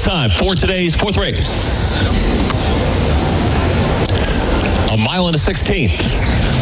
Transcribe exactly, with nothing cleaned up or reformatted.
It's time for today's fourth race. A mile and a sixteenth.